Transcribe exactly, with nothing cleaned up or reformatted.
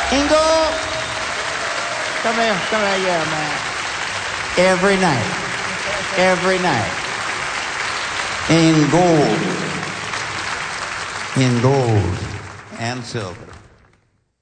Ingo, come here, come here, yeah, man. Every night, every night, in gold, in gold and silver.